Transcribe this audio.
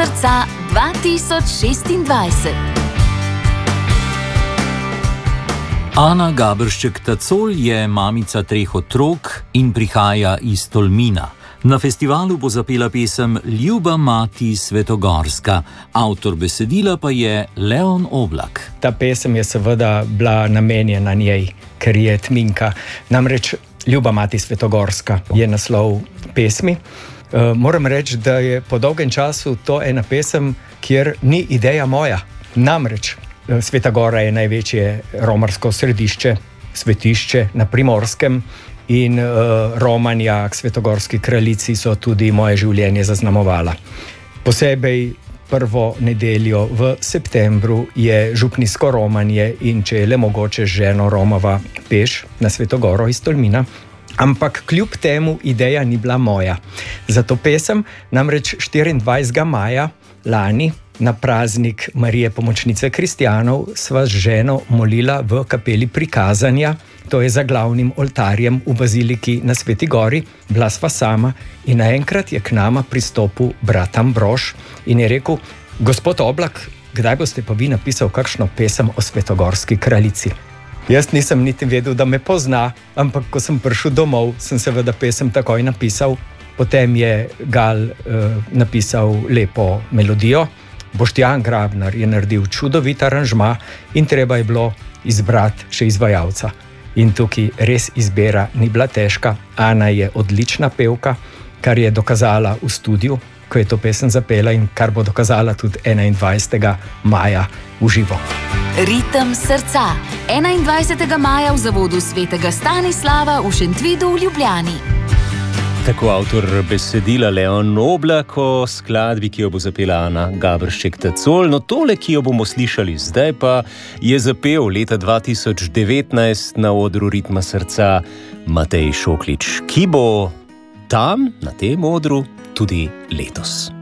srca 2026. Ana Gaberšček-Tacol je mamica 3 otrok in prihaja iz Tolmina. Na festivalu bo zapela pesem Ljuba mati Svetogorska, avtor besedila pa je Leon Oblak. Ta pesem je seveda bila namenjena njej, ker je Tminka. Namreč Ljuba mati Svetogorska je naslov pesmi. Moram reči, da je po dolgem času to ena pesem, kjer ni ideja moja. Namreč Sveta Gora je največje romarsko središče, svetišče na Primorskem in romanja k svetogorski kraljici so tudi moje življenje zaznamovala. Posebej prvo nedeljo v septembru je župnijsko romanje in če je le mogoče ženo romava peš na Sveto Goro iz Tolmina. Ampak kljub temu ideja ni bila moja. Zato pesem namreč 24. maja lani na praznik Marije Pomočnice kristjanov sva z ženo molila v kapeli Prikazanja, to je za glavnim oltarjem v baziliki na Sveti Gori. Bila sva sama in naenkrat je k nama pristopil brat Ambrož in je rekel: gospod Oblak, kdaj boste pa vi napisal kakšno pesem o svetogorski kraljici? Jaz nisem niti vedel, da me pozna, ampak ko sem prišel domov, sem seveda pesem takoj napisal. Potem je Gal napisal lepo melodijo, Boštjan Grabnar je naredil čudovit aranžma in treba je bilo izbrati še izvajalca. In tukaj res izbira ni bila težka. Ana je odlična pevka, kar je dokazala v studiu, ko je to pesem zapela in kar bo dokazala tudi 21. maja v živo. Ritem srca 21. maja v zavodu Svetega Stanislava v Šentvidu v Ljubljani. Tako avtor besedila Leon Oblak o skladbi, ki jo bo zapela Ana Gaberšček-Tacol. No tole, ki jo bomo slišali zdaj, pa je zapel leta 2019 na odru Ritma srca Matej Šoklič, ki bo tam, na tem odru, tudi letos.